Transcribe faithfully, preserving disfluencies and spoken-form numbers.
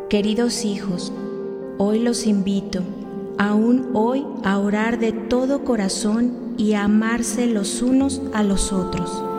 Queridos hijos, hoy los invito, aún hoy, a orar de todo corazón y a amarse los unos a los otros.